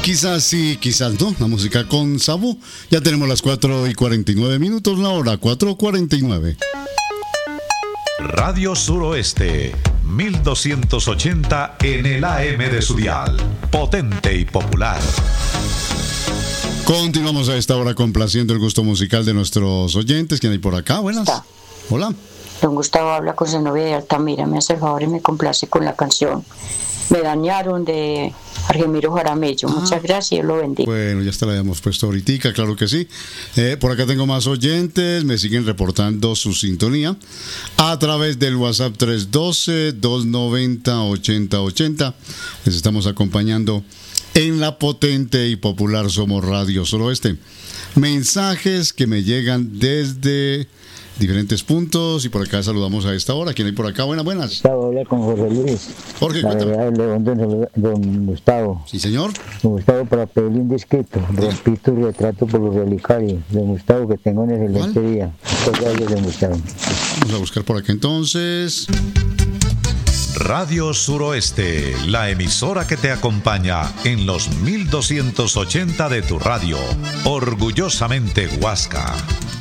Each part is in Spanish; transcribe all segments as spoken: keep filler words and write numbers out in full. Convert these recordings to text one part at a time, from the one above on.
quizás sí, quizás no. La música con Sabu. Ya tenemos las cuatro y cuarenta y nueve minutos, la hora cuatro y cuarenta y nueve. Radio Suroeste, mil doscientos ochenta en el A M de su dial. Potente y popular. Continuamos a esta hora complaciendo el gusto musical de nuestros oyentes. ¿Quién hay por acá? Buenas. Está. Hola. Don Gustavo habla con su novia de Altamira. Me hace el favor y me complace con la canción Me Dañaron de Argemiro Jaramillo. Ah, muchas gracias y Dios lo bendiga. Bueno, ya te la habíamos puesto ahorita, claro que sí. Eh, por acá tengo más oyentes, me siguen reportando su sintonía a través del WhatsApp tres uno dos, dos nueve cero, ocho cero ocho cero. Les estamos acompañando en la potente y popular Somos Radio Suroeste. Mensajes que me llegan desde diferentes puntos y por acá saludamos a esta hora. ¿Quién hay por acá? Buenas, buenas. Gustavo, habla con José Luis. Jorge, la cuéntame. verdad, León, don, don Gustavo. Sí, señor. Don Gustavo, para pedirle un disquito. Rompí tu retrato por los relicarios. Don Gustavo, que tenga un excelente ¿Cuál? día. Muchas gracias, don Gustavo. Vamos a buscar por acá entonces. Radio Suroeste, la emisora que te acompaña en los mil doscientos ochenta de tu radio. Orgullosamente Huasca.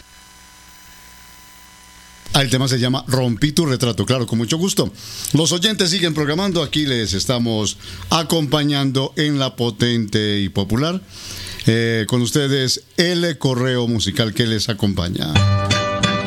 Ah, el tema se llama Rompí tu retrato, claro, con mucho gusto. Los oyentes siguen programando, aquí les estamos acompañando en la potente y popular. Eh, con ustedes el correo musical que les acompaña.